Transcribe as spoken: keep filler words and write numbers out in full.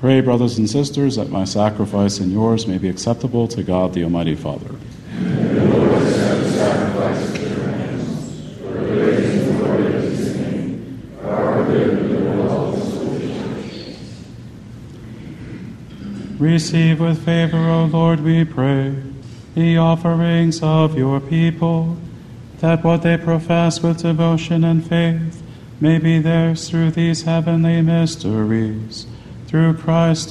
Pray, brothers and sisters, that my sacrifice and yours may be acceptable to God the Almighty Father. And the Lord accept the sacrifice of your hands, for the praise and glory of his name, for our good and the will of his holy church. Receive with favor, O Lord, we pray, the offerings of your people, that what they profess with devotion and faith may be theirs through these heavenly mysteries. Through Christ